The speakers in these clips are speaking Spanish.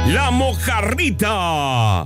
La Mojarrita.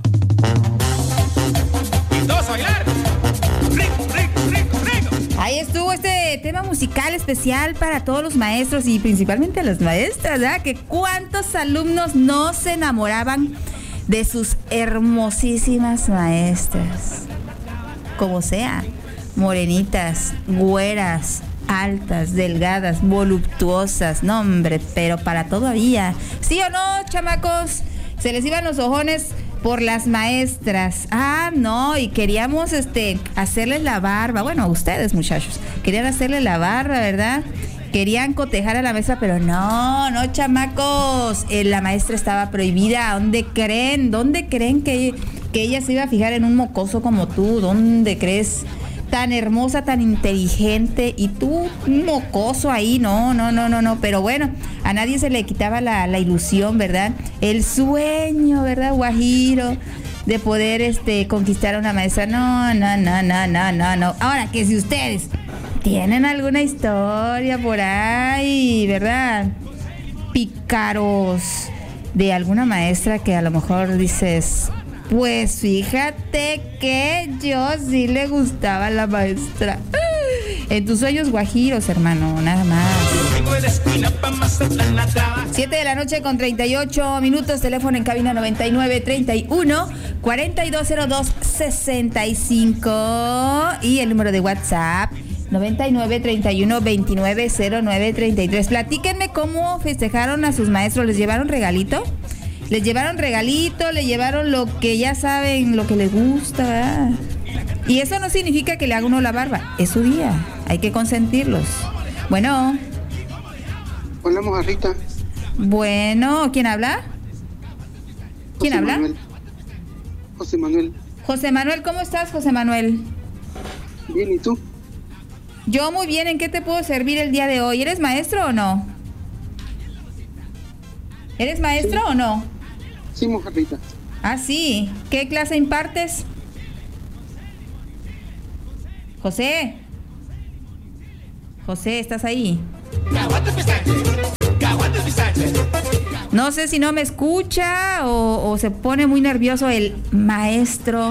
Y todos a bailar. Rico, rico, rico, rico. Ahí estuvo este tema musical especial para todos los maestros y principalmente a las maestras, ¿verdad? Que cuántos alumnos no se enamoraban de sus hermosísimas maestras. Como sea, morenitas, güeras, altas, delgadas, voluptuosas, no hombre, pero para todo había. ¿Sí o no, chamacos? Se les iban los ojones por las maestras. Ah, no, y queríamos hacerles la barba. Bueno, ustedes, muchachos, querían hacerle la barba, ¿verdad? Querían cotejar a la maestra, pero no, chamacos. La maestra estaba prohibida. ¿Dónde creen que ella se iba a fijar en un mocoso como tú? ¿Dónde crees? Tan hermosa, tan inteligente, y tú, un mocoso ahí, no, pero bueno, a nadie se le quitaba la ilusión, ¿verdad? El sueño, ¿verdad, guajiro? De poder conquistar a una maestra. No. Ahora, que si ustedes tienen alguna historia por ahí, ¿verdad? Pícaros de alguna maestra que a lo mejor dices, pues fíjate que yo sí le gustaba a la maestra. En tus sueños guajiros, hermano, nada más. 7 de la noche con 38 minutos, teléfono en cabina 9931-4202-65 y el número de WhatsApp 9931-290933. Platíquenme cómo festejaron a sus maestros. ¿Les llevaron regalito? ¿Les llevaron regalito? ¿Le llevaron lo que ya saben, lo que les gusta, ¿verdad? Y eso no significa que le haga uno la barba. Es su día. Hay que consentirlos. Bueno. Hola, Mojarrita. Bueno, ¿quién habla? ¿Quién habla? Manuel. José Manuel. José Manuel, ¿cómo estás, José Manuel? Bien, ¿y tú? Yo muy bien. ¿En qué te puedo servir el día de hoy? ¿Eres maestro o no? ¿Eres maestro o no? Sí, Mojarrita. Ah, sí. ¿Qué clase impartes? José, ¿estás ahí? No sé si no me escucha o se pone muy nervioso el maestro.